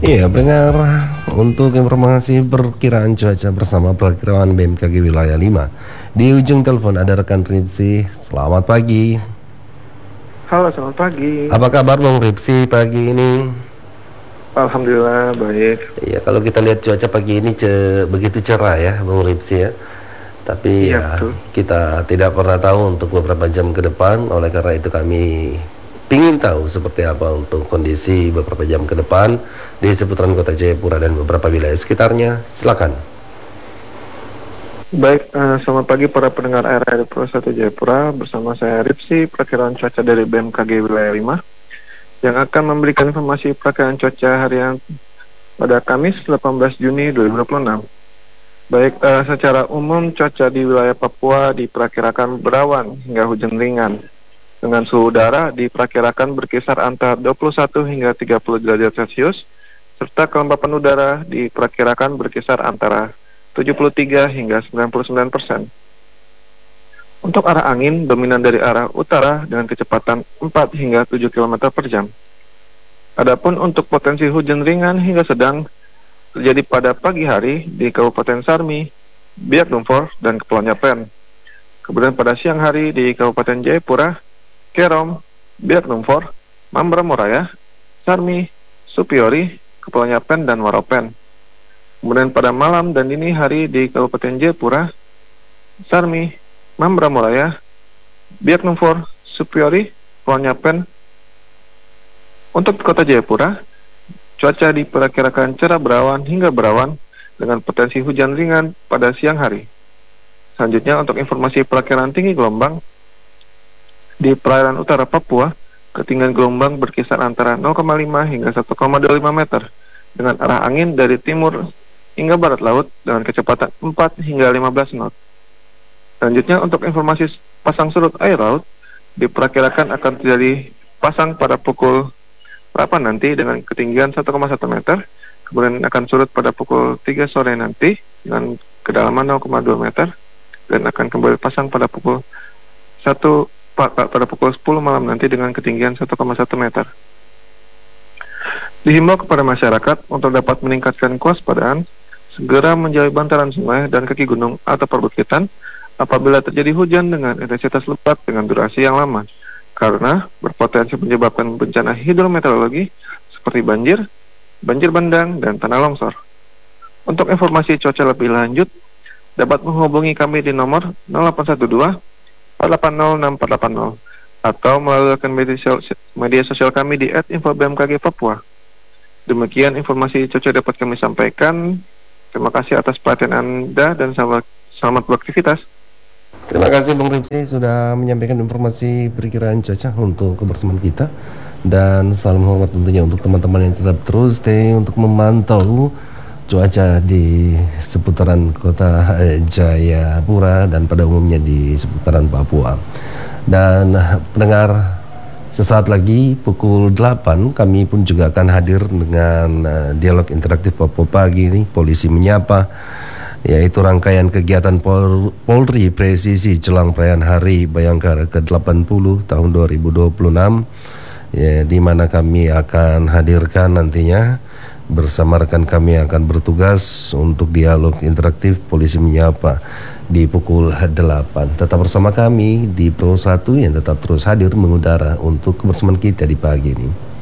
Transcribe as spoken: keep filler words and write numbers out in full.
Iya, pendengar, untuk informasi perkiraan cuaca bersama Perakiraan B M K G Wilayah lima. Di ujung telepon ada rekan Ripsi. Selamat pagi. Halo, selamat pagi. Apa kabar Bang Ripsi pagi ini? Alhamdulillah baik. Iya, kalau kita lihat cuaca pagi ini ce begitu cerah ya Bang Ripsi ya. Tapi Iya, ya betul. kita tidak pernah tahu untuk beberapa jam ke depan. Oleh karena itu kami ingin tahu seperti apa untuk kondisi beberapa jam ke depan di seputaran kota Jayapura dan beberapa wilayah sekitarnya. Silakan. Baik, eh, selamat pagi para pendengar R R I Pro satu Jayapura. Bersama saya Ripsi, perakiraan cuaca dari B M K G Wilayah lima, yang akan memberikan informasi perakiraan cuaca harian pada Kamis delapan belas Juni dua ribu dua puluh enam. Baik, eh, secara umum cuaca di wilayah Papua diperkirakan berawan hingga hujan ringan, dengan suhu udara diperkirakan berkisar antara dua puluh satu hingga tiga puluh derajat Celcius, serta kelembapan udara diperkirakan berkisar antara tujuh puluh tiga hingga sembilan puluh sembilan persen. Untuk arah angin dominan dari arah utara dengan kecepatan empat hingga tujuh kilometer per jam. Adapun untuk potensi hujan ringan hingga sedang terjadi pada pagi hari di Kabupaten Sarmi, Biak Numfor, dan Kepulauan Yapen. Kemudian pada siang hari di Kabupaten Jayapura, Kerom, Biak Numfor, Mamberamo-Raya, Sarmi, Supiori, Kepulauan Yapen, dan Waropen. Kemudian pada malam dan dini hari di Kabupaten Jayapura, Sarmi, Mamberamo-Raya, Biak Numfor, Supiori, Kepulauan Yapen. Untuk kota Jayapura, cuaca diperkirakan cerah berawan hingga berawan dengan potensi hujan ringan pada siang hari. Selanjutnya untuk informasi perakiraan tinggi gelombang, di perairan utara Papua, ketinggian gelombang berkisar antara nol koma lima hingga satu koma dua lima meter dengan arah angin dari timur hingga barat laut dengan kecepatan empat hingga lima belas knot. Selanjutnya untuk informasi pasang surut air laut, diperkirakan akan terjadi pasang pada pukul delapan nanti dengan ketinggian satu koma satu meter, kemudian akan surut pada pukul tiga sore nanti dengan kedalaman nol koma dua meter, dan akan kembali pasang pada pukul satu pada pukul sepuluh malam nanti dengan ketinggian satu koma satu meter. Dihimbau kepada masyarakat untuk dapat meningkatkan kewaspadaan, segera menjauhi bantaran sungai dan kaki gunung atau perbukitan apabila terjadi hujan dengan intensitas lebat dengan durasi yang lama, karena berpotensi menyebabkan bencana hidrometeorologi seperti banjir, banjir bandang, dan tanah longsor. Untuk informasi cuaca lebih lanjut, dapat menghubungi kami di nomor nol delapan satu dua empat delapan nol enam empat delapan nol atau melalui akun media sosial, media sosial kami di et info b m k g papua. Demikian informasi cuaca dapat kami sampaikan. Terima kasih atas perhatian Anda dan selamat, selamat beraktivitas. Terima kasih Bang Ripsi sudah menyampaikan informasi perkiraan cuaca untuk kebersamaan kita, dan salam hormat tentunya untuk teman-teman yang tetap terus stay untuk memantau cuaca di seputaran kota Jayapura dan pada umumnya di seputaran Papua. Dan pendengar, sesaat lagi pukul delapan kami pun juga akan hadir dengan uh, dialog interaktif Papua Pagi ini, Polisi Menyapa, yaitu rangkaian kegiatan Pol Polri Presisi jelang perayaan Hari Bayangkara ke delapan puluh tahun dua ribu dua puluh enam, ya, di mana kami akan hadirkan nantinya bersama rekan kami yang akan bertugas untuk dialog interaktif Polisi Menyapa di pukul delapan. Tetap bersama kami di Pro satu yang tetap terus hadir mengudara untuk kebersamaan kita di pagi ini.